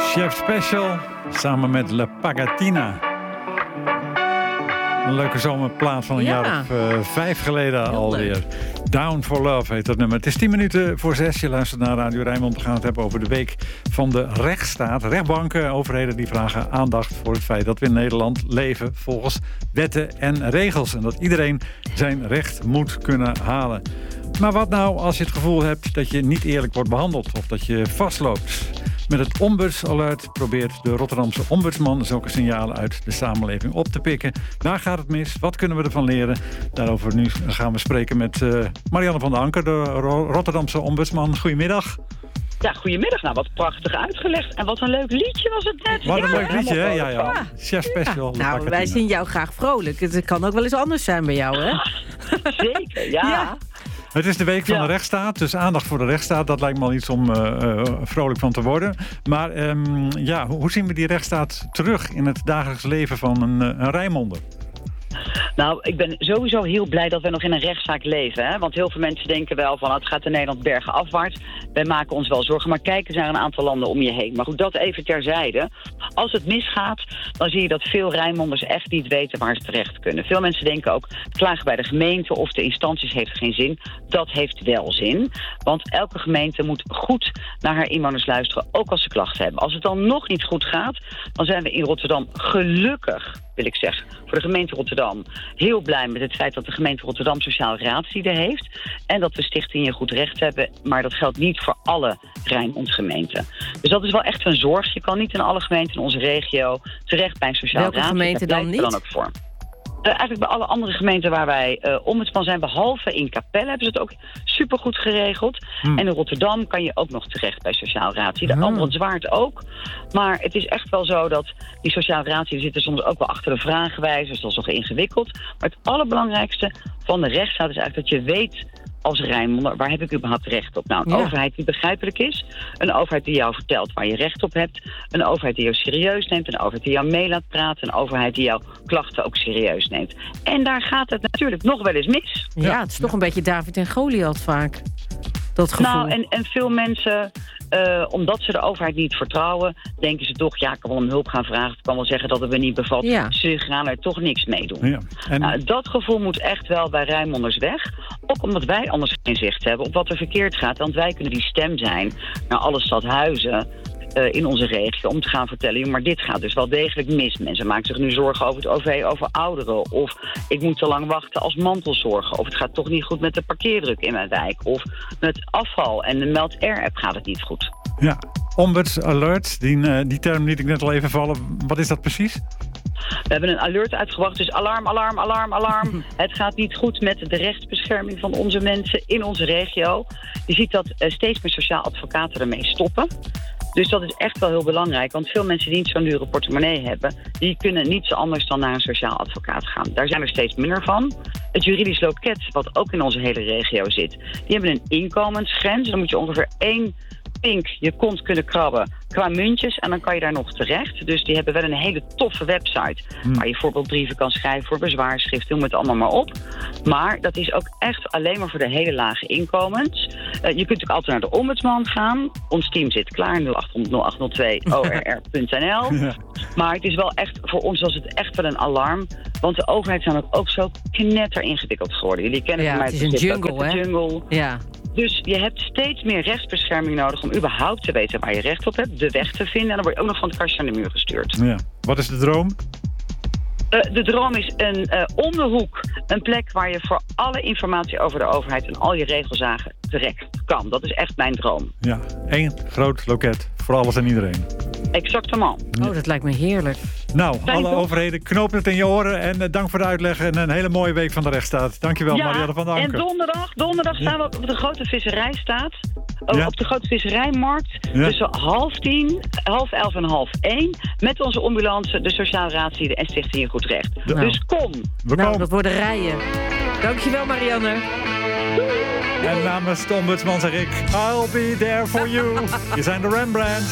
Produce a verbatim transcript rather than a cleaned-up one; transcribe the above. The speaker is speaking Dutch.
Chef Special samen met Le Pagatina. Een leuke zomerplaat van een ja. jaar of uh, vijf geleden Heel alweer. Leuk. Down for Love heet dat nummer. Het is tien minuten voor zes. Je luistert naar Radio Rijnmond. We gaan het hebben over de week van de rechtsstaat. Rechtbanken, overheden die vragen aandacht voor het feit dat we in Nederland leven volgens wetten en regels. En dat iedereen zijn recht moet kunnen halen. Maar wat nou als je het gevoel hebt dat je niet eerlijk wordt behandeld of dat je vastloopt? Met het Ombudsalert probeert de Rotterdamse ombudsman zulke signalen uit de samenleving op te pikken. Waar gaat het mis? Wat kunnen we ervan leren? Daarover nu gaan we spreken met uh, Marianne van der Anker, de Ro- Rotterdamse ombudsman. Goedemiddag. Ja, goedemiddag. Nou, wat prachtig uitgelegd. En wat een leuk liedje was het net. Wat een ja, leuk liedje, hè? Ja, ja. ja. Chef Special. Ja. Nou, wij zien jou graag vrolijk. Het kan ook wel eens anders zijn bij jou, hè? Zeker, ja. ja. Het is de week van ja. de rechtsstaat, dus aandacht voor de rechtsstaat. Dat lijkt me al iets om uh, uh, vrolijk van te worden. Maar um, ja, hoe zien we die rechtsstaat terug in het dagelijks leven van een, een Rijnmonder? Nou, ik ben sowieso heel blij dat we nog in een rechtszaak leven. Hè? Want heel veel mensen denken wel van het gaat in Nederland bergen afwaarts. Wij maken ons wel zorgen, maar kijk eens naar een aantal landen om je heen. Maar goed, dat even terzijde. Als het misgaat, dan zie je dat veel Rijnmonders echt niet weten waar ze terecht kunnen. Veel mensen denken ook, klagen bij de gemeente of de instanties heeft geen zin. Dat heeft wel zin. Want elke gemeente moet goed naar haar inwoners luisteren, ook als ze klachten hebben. Als het dan nog niet goed gaat, dan zijn we in Rotterdam gelukkig, wil ik zeggen, voor de gemeente Rotterdam heel blij met het feit dat de gemeente Rotterdam sociale raadslieden heeft en dat we Stichting Je Goed Recht hebben, maar dat geldt niet voor alle Rijnmond-gemeenten. Dus dat is wel echt een zorg. Je kan niet in alle gemeenten in onze regio terecht bij een sociaal Welke raadslid. gemeente dan niet? Dan ook voor. Uh, eigenlijk bij alle andere gemeenten waar wij uh, ombudsman zijn, behalve in Capelle, hebben ze het ook supergoed geregeld. Hmm. En in Rotterdam kan je ook nog terecht bij sociaal raadsleden. De andere zwaard ook. Maar het is echt wel zo dat die sociaal raadsleden zitten soms ook wel achter de vragenwijzers. Dat is nog ingewikkeld. Maar het allerbelangrijkste van de rechtsstaat is eigenlijk dat je weet als Rijnmonder, waar heb ik überhaupt recht op? Nou, een ja. overheid die begrijpelijk is. Een overheid die jou vertelt waar je recht op hebt. Een overheid die jou serieus neemt. Een overheid die jou mee laat praten. Een overheid die jouw klachten ook serieus neemt. En daar gaat het natuurlijk nog wel eens mis. Ja, ja het is toch een beetje David en Goliath vaak. Dat gevoel. Nou, en, en veel mensen, uh, omdat ze de overheid niet vertrouwen, denken ze toch, ja, ik kan wel om hulp gaan vragen. Ik kan wel zeggen dat het me niet bevalt. Ja. Ze gaan er toch niks mee doen. Ja. En... Nou, dat gevoel moet echt wel bij Rijnmonders weg. Ook omdat wij anders geen zicht hebben op wat er verkeerd gaat. Want wij kunnen die stem zijn naar alle stadhuizen uh, in onze regio om te gaan vertellen, maar dit gaat dus wel degelijk mis. Mensen maken zich nu zorgen over het O V, over ouderen. Of ik moet te lang wachten als mantelzorger. Of het gaat toch niet goed met de parkeerdruk in mijn wijk. Of met afval en de Meld R-app gaat het niet goed. Ja, Ombudsalert, die, uh, die term liet ik net al even vallen. Wat is dat precies? We hebben een alert uitgebracht, dus alarm, alarm, alarm, alarm. Het gaat niet goed met de rechtsbescherming van onze mensen in onze regio. Je ziet dat uh, steeds meer sociaal advocaten ermee stoppen. Dus dat is echt wel heel belangrijk, want veel mensen die niet zo'n dure portemonnee hebben, die kunnen niet zo anders dan naar een sociaal advocaat gaan. Daar zijn er steeds minder van. Het juridisch loket, wat ook in onze hele regio zit, die hebben een inkomensgrens. Dan moet je ongeveer één pink je kont kunnen krabben qua muntjes en dan kan je daar nog terecht. Dus die hebben wel een hele toffe website hmm. waar je voorbeeldbrieven kan schrijven voor bezwaarschriften, noem het allemaal maar op. Maar dat is ook echt alleen maar voor de hele lage inkomens. Uh, je kunt ook altijd naar de ombudsman gaan. Ons team zit klaar, nul acht honderd nul acht nul twee O R R punt N L. Ja. Maar het is wel echt, voor ons was het echt wel een alarm. Want de overheid is ook, ook zo knetter ingewikkeld geworden. Jullie kennen ja, van mij het is een jungle, hè? Jungle. Ja. Dus je hebt steeds meer rechtsbescherming nodig om überhaupt te weten waar je recht op hebt, de weg te vinden en dan word je ook nog van het kastje aan de muur gestuurd. Ja. Wat is de droom? Uh, de droom is een uh, om de hoek, een plek waar je voor alle informatie over de overheid en al je regelzaken terecht kan. Dat is echt mijn droom. Ja, één groot loket voor alles en iedereen. Exactement. Oh, dat lijkt me heerlijk. Nou, Fijn alle toch? overheden, knoop het in je oren en uh, dank voor de uitleg en een hele mooie week van de rechtsstaat. Dankjewel, ja, Marianne van der Anker. En donderdag, donderdag staan we op de grote visserijstaat. Ja. Op de grote visserijmarkt. Ja. Tussen half tien, half elf en half één. Met onze ambulance, de sociaal raadslieden en Stichting Je Goed Recht. Nou. Dus kom. We nou, komen. dat worden rijen. Dankjewel, Marianne. En namens de ombudsman zeg ik, I'll be there for you. Je zijn de Rembrandt.